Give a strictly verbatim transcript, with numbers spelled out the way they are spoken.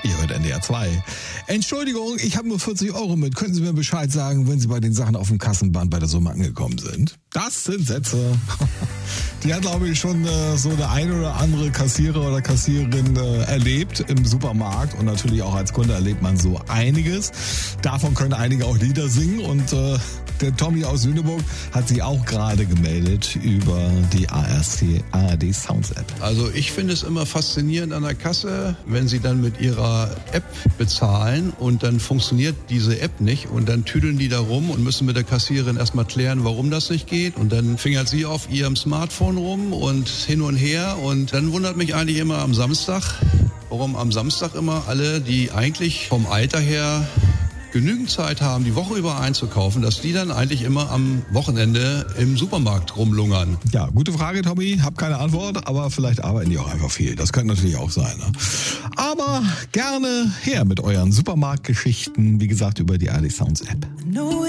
Ihr hört N D R zwei. Entschuldigung, ich habe nur vierzig Euro mit. Können Sie mir Bescheid sagen, wenn Sie bei den Sachen auf dem Kassenband bei der Summe angekommen sind? Das sind Sätze. Die hat, glaube ich, schon äh, so der eine oder andere Kassierer oder Kassiererin äh, erlebt im Supermarkt. Und natürlich auch als Kunde erlebt man so einiges. Davon können einige auch Lieder singen. Und äh, der Tommy aus Lüneburg hat sich auch gerade gemeldet über die A R D Sounds App. Also ich finde es immer faszinierend an der Kasse, wenn Sie dann mit Ihrer App bezahlen und dann funktioniert diese App nicht und dann tüdeln die da rum und müssen mit der Kassiererin erstmal klären, warum das nicht geht und dann fingert sie auf ihrem Smartphone rum und hin und her und dann wundert mich eigentlich immer am Samstag, warum am Samstag immer alle, die eigentlich vom Alter her genügend Zeit haben, die Woche über einzukaufen, dass die dann eigentlich immer am Wochenende im Supermarkt rumlungern. Ja, gute Frage, Tommy. Hab keine Antwort, aber vielleicht arbeiten die auch einfach viel. Das könnte natürlich auch sein. Ne? Aber gerne her mit euren Supermarktgeschichten, wie gesagt, über die A R D Sounds App.